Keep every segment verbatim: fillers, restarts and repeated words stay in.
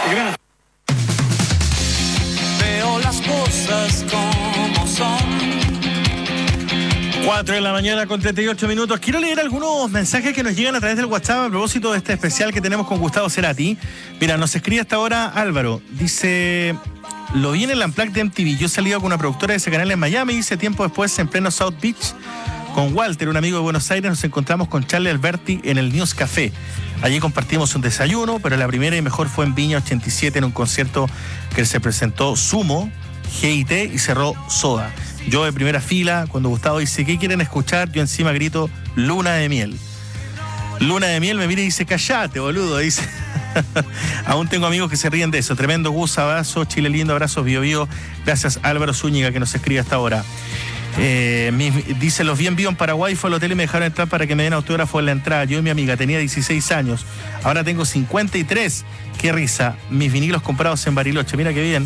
Veo las cosas como son. cuatro de la mañana con treinta y ocho minutos. Quiero leer algunos mensajes que nos llegan a través del WhatsApp a propósito de este especial que tenemos con Gustavo Cerati. Mira, nos escribe hasta ahora Álvaro. Dice: lo vi en el Unplugged de M T V. Yo he salido con una productora de ese canal en Miami y ese tiempo después, en pleno South Beach, con Walter, un amigo de Buenos Aires, nos encontramos con Charlie Alberti en el News Café. Allí compartimos un desayuno, pero la primera y mejor fue en Viña ochenta y siete, en un concierto que se presentó Sumo, G I T y cerró Soda. Yo de primera fila, cuando Gustavo dice: ¿qué quieren escuchar? Yo encima grito: Luna de Miel. Luna de Miel me mira y dice: cállate, boludo, dice. Aún tengo amigos que se ríen de eso. Tremendo Gus, abrazo, Chile lindo, abrazos, Bio Bio. Gracias Álvaro Zúñiga que nos escribe hasta ahora. Eh, mi, dice: los vi en vivo en Paraguay, fue al hotel y me dejaron entrar para que me den autógrafo en la entrada. Yo y mi amiga, tenía dieciséis años, ahora tengo cincuenta y tres. Qué risa, mis vinilos comprados en Bariloche, mira qué bien.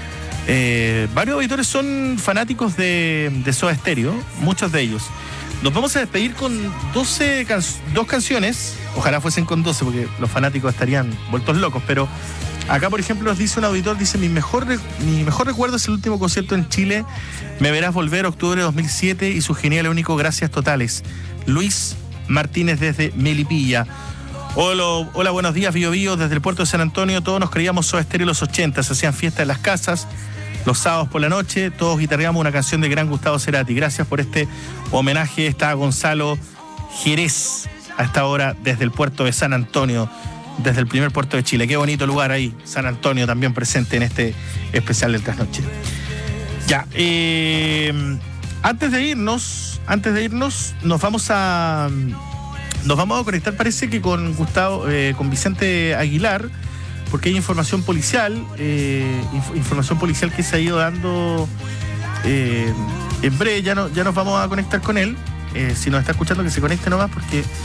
Eh, varios auditores son fanáticos de, de Soda Stereo, muchos de ellos. Nos vamos a despedir con doce can- dos canciones, ojalá fuesen con doce porque los fanáticos estarían vueltos locos, pero acá por ejemplo nos dice un auditor, dice: mi mejor, re- mi mejor recuerdo es el último concierto en Chile, Me verás volver, octubre de dos mil siete, y su genial y único Gracias Totales. Luis Martínez desde Melipilla. Hola, hola, buenos días, Bio Bio, desde el puerto de San Antonio. Todos nos creíamos Soda Stereo en los ochenta, se hacían fiestas en las casas, los sábados por la noche, todos guitarreamos una canción de gran Gustavo Cerati. Gracias por este homenaje. Está Gonzalo Jerez a esta hora desde el puerto de San Antonio, desde el primer puerto de Chile. Qué bonito lugar ahí, San Antonio también presente en este especial del Trasnoche. Ya, eh, antes de irnos, antes de irnos, nos vamos a... Nos vamos a conectar, parece que con Gustavo, eh, con Vicente Aguilar, porque hay información policial, eh, inf- información policial que se ha ido dando eh, en breve. Ya, no, ya nos vamos a conectar con él. Eh, si nos está escuchando, que se conecte nomás, porque